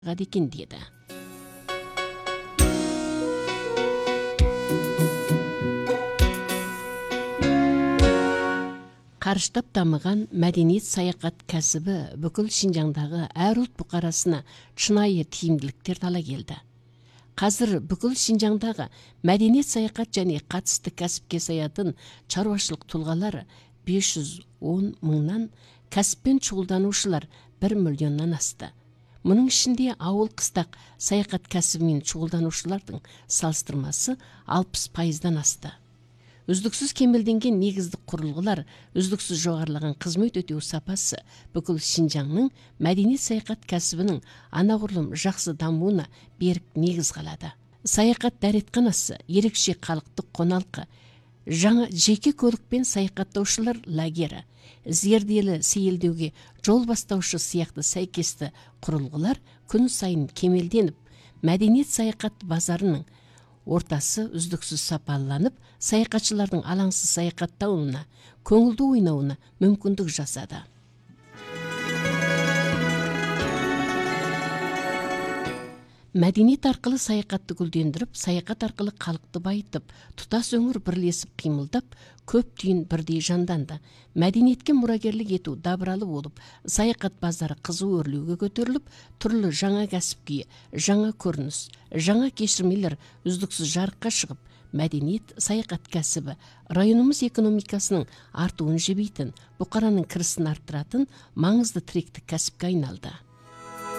екен деді. Қарыштап дамыған мәдениет саяхат кәсібі бүкіл Шинжаңдағы әр ұлт бұқарасына шынайы тиімділіктер ала келді. Қазір бүкіл Шинжаңдағы мәдениет саяхат және қатысты кәсіпке саятын шаруашылық тұлғалары 510 мыңнан, кәсіппен шұғылданушылар 1 миллионнан асты. Мұның ішінде ауыл қыстақ саяхат кәсібімен шұғылданушылардың салыстырмасы 60%-дан асты. Үздіксіз кемелденген негіздік құрылғылар, үздіксіз жоғарылаған қызмет өтеу сапасы бүкіл Шинжаңның мәдениет саяхат кәсібінің анағұрлым жақсы дамуына берік негіз қалады. Саяхат дәретханасы, ерекше халықтық қоналқы, жаңа жеке көлікпен саяхаттаушылар лагері, зерделі сейілдеуге жол бастаушы сияқты сәйкесті құрылғылар күн сайын кемелденіп, мәдениет саяхат базарының ортасы үздіксіз сапаланып, саяхатшылардың алаңсыз саяхаттауына, көңілді ойнауына мүмкіндік жасады. Мәдениет арқылы саяхатты гүлдендіріп, саяхат арқылы халықты байытып, тұтас өңір бірлесіп қимылдап, көп түйін бірдей жанданды. Мәдениетке мұрагерлік ету дабыралы болып, саяхат базары қызу өрлеуге көтеріліп, түрлі жаңа кәсіпке, жаңа көрініс, жаңа кешірмелер үздіксіз жарыққа шығып, мәдениет саяхат кәсібі районымыз экономикасының артуын жебейтін, бұқараның кірісін арттыратын маңызды тіректік кәсіпке айналды.